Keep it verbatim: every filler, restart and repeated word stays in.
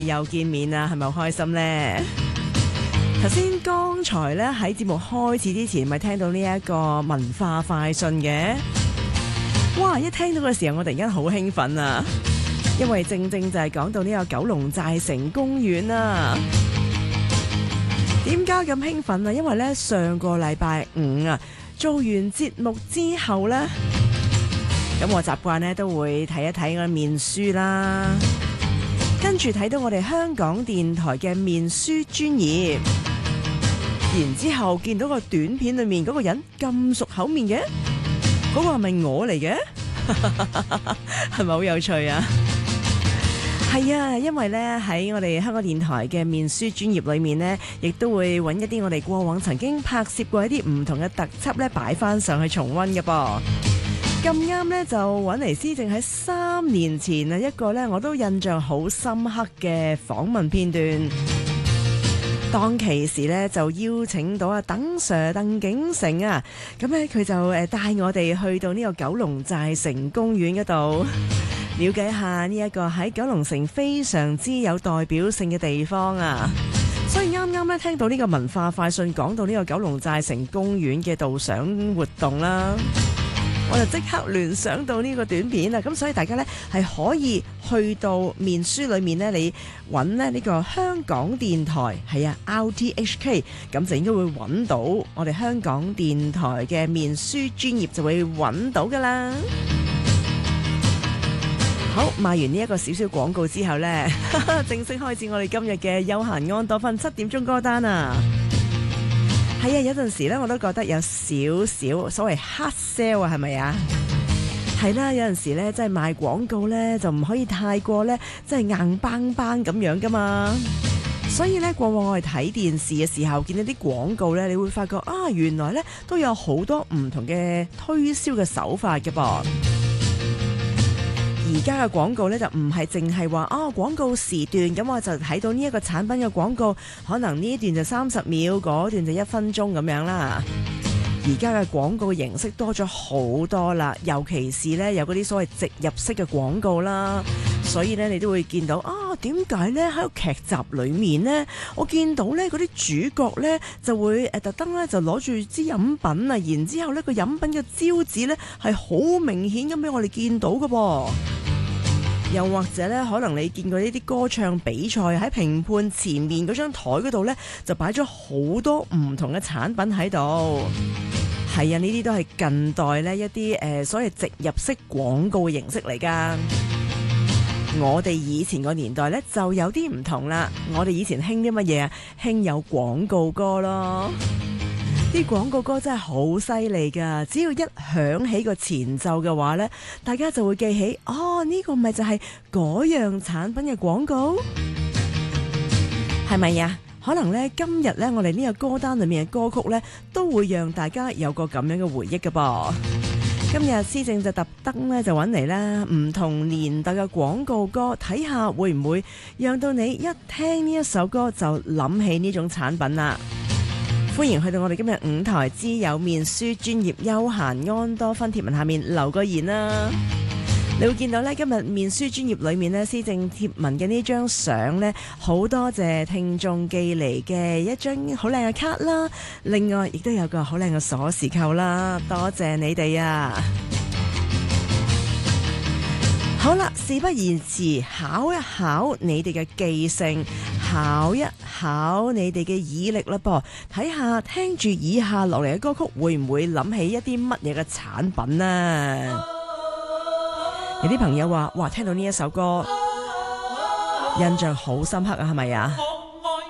又見面啦，係咪好開心呢？頭先剛才咧喺節目開始之前，咪聽到呢一個文化快訊嘅，哇！一聽到嘅時候，我突然間好興奮啊，因為正正就係講到呢個九龍寨城公園啊。點解咁興奮啊？因為咧上個禮拜五啊，做完節目之後咧，咁我習慣咧都會睇一睇我嘅面書啦，跟住睇到我哋香港電台嘅面書專頁，然之後見到個短片裏面嗰個人咁熟口面嘅，嗰個係咪我嚟嘅？係咪好有趣啊？係啊，因為咧喺我哋香港電台嘅面書專頁裏面呢，亦都會揾一啲我哋過往曾經拍攝過一啲唔同嘅特輯咧，擺翻上去重溫嘅噃。咁啱呢，就揾嚟施正喺三年前啊一個呢我都印象好深刻嘅訪問片段。當其時呢，就邀請到阿鄧 Sir 鄧景成啊，咁咧佢就誒帶我哋去到呢個九龍寨城公園嗰度，了解下呢一個喺九龍城非常之有代表性嘅地方啊。所以啱啱咧聽到呢個文化快訊講到呢個九龍寨城公園嘅導賞活動啦，我就即刻聯想到呢個短片啊。咁所以大家呢係可以去到面書裏面呢，你揾咧呢個香港電台係啊 R T H K， 咁就應該會揾到我哋香港電台嘅面書專頁，就會揾到噶啦。好，賣完呢一個少少廣告之後呢，正式開始我哋今日嘅休閒安多芬七點鐘歌單啊！係啊，有陣時呢，我都覺得有少少所謂黑 sell 啊，係咪啊？係啦，有陣時呢，即係賣廣告呢，就唔可以太過呢，即係硬邦邦咁樣噶嘛。所以呢，過往我哋睇電視嘅時候，見到啲廣告呢，你會發覺啊，原來呢都有好多唔同嘅推銷嘅手法嘅噃。而家嘅廣告呢，就唔係淨係話啊廣告時段，咁我就睇到呢一個產品嘅廣告，可能呢一段就三十秒，嗰段就一分鐘咁樣啦。而家嘅廣告形式多咗好多啦，尤其是呢，有嗰啲所謂植入式嘅廣告啦，所以呢，你都會見到啊點解呢？喺個劇集裏面呢，我見到呢嗰啲主角呢，就會誒特登呢，就攞住支飲品啊，然之後呢個飲品嘅招紙呢，係好明顯咁俾我哋見到㗎噃。又或者咧，可能你見過呢啲歌唱比賽喺評判前面嗰張台嗰度呢，就擺咗好多唔同嘅產品喺度。係啊，呢啲都係近代呢一啲誒、呃、所謂植入式廣告嘅形式嚟㗎。我哋以前個年代呢，就有啲唔同啦。我哋以前興啲乜嘢啊？興有廣告歌咯。啲廣告歌真係好犀利㗎，只要一響起個前奏嘅話呢，大家就會記起，哦，呢個咪就係嗰樣產品嘅廣告，係咪呀？可能呢，今日呢，我哋呢個歌單裏面嘅歌曲呢，都會讓大家有個咁樣嘅回憶㗎噃。今日施正就特登呢，就揾嚟啦，唔同年代嘅廣告歌，睇下會唔會讓到你一聽呢一首歌就諗起呢種產品啦。歡迎去到我哋今日五台之友面書專頁休閒安多芬貼文下面留個言啦。你會見到呢，今日面書專頁裏面呢，施正貼文嘅呢張相呢，好多謝聽眾寄嚟嘅一張好靚嘅卡啦，另外亦都有個好靚嘅鎖匙扣啦，多謝你哋啊！好啦，事不宜遲，考一考你哋嘅記性，考一考你哋嘅耳力啦噃，睇下聽住以下落嚟嘅歌曲會唔會諗起一啲乜嘢嘅產品啊？有啲朋友話，哇，聽到呢一首歌印象好深刻啊，係咪啊？